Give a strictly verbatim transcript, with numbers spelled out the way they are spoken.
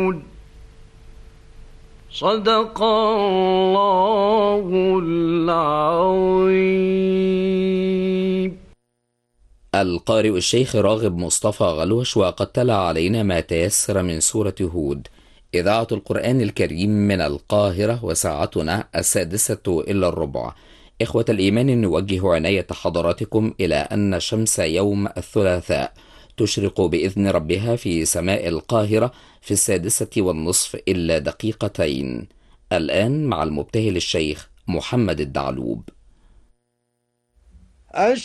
صدق الله العظيم. القارئ الشيخ راغب مصطفى غلوش، وقد تلا علينا ما تيسر من سورة هود. إذاعة القرآن الكريم من القاهرة، وساعتنا السادسة إلا الربع. إخوة الإيمان، نوجه عناية حضراتكم إلى أن شمس يوم الثلاثاء تشرق بإذن ربها في سماء القاهرة في السادسة والنصف إلا دقيقتين. الآن مع المبتهل الشيخ محمد الدعلوب.